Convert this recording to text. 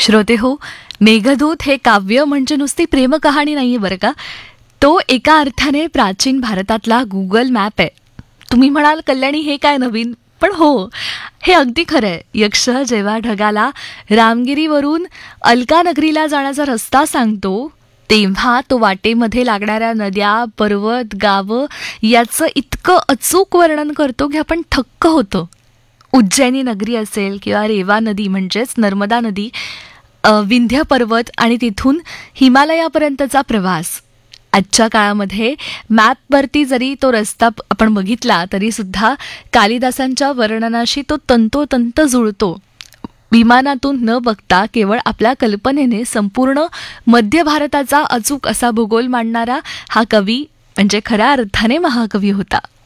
श्रोते हो, मेघदूत हे काव्य म्हणजे नुसती प्रेमकहाणी नाहीये बरं का. तो एका अर्थाने प्राचीन भारतातला गुगल मॅप आहे. तुम्ही म्हणाल कल्याणी हे काय नवीन, पण हो, हे अगदी खरं आहे. यक्ष जेव्हा ढगाला रामगिरीवरून अलकानगरीला जाण्याचा रस्ता सांगतो, तेव्हा तो वाटेमध्ये लागणाऱ्या नद्या, पर्वत, गावं याचं इतकं अचूक वर्णन करतो की आपण थक्क होतो. उज्जैनी नगरी असेल किंवा रेवा नदी म्हणजेच नर्मदा नदी, विंध्य पर्वत आणि तिथून हिमालयापर्यंतचा प्रवास. आजच्या काळामध्ये मॅपवरती जरी तो रस्ता आपण बघितला तरी सुद्धा कालिदासांच्या वर्णनाशी तो तंतोतंत जुळतो. विमानातून न बघता केवळ आपल्या कल्पनेने संपूर्ण मध्य भारताचा अचूक असा भूगोल मांडणारा हा कवी म्हणजे खऱ्या अर्थाने महाकवी होता.